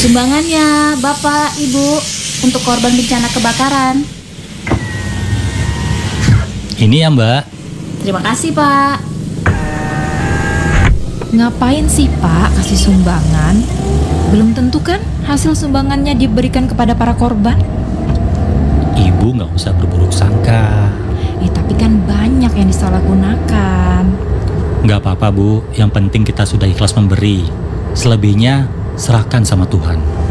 Sumbangannya, Bapak, Ibu, untuk korban bencana kebakaran. Ini ya Mbak. Terima kasih, Pak. Ngapain sih Pak kasih sumbangan? Belum tentu kan hasil sumbangannya diberikan kepada para korban? Ibu nggak usah berburuk sangka. Tapi kan banyak yang disalahgunakan. Nggak apa-apa Bu, yang penting kita sudah ikhlas memberi. Selebihnya serahkan sama Tuhan.